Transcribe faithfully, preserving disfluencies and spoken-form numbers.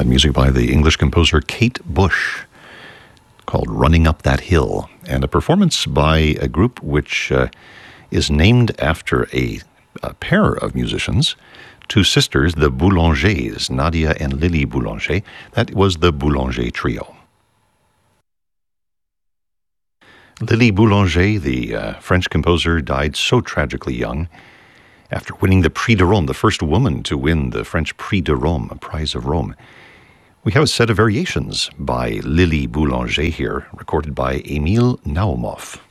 had music by the English composer Kate Bush called Running Up That Hill, and a performance by a group which uh, is named after a, a pair of musicians, two sisters, the Boulangers, Nadia and Lily Boulanger. That was the Boulanger Trio. Lily Boulanger, the uh, French composer, died so tragically young after winning the Prix de Rome, the first woman to win the French Prix de Rome, a prize of Rome. We have a set of variations by Lily Boulanger here, recorded by Emile Naumov.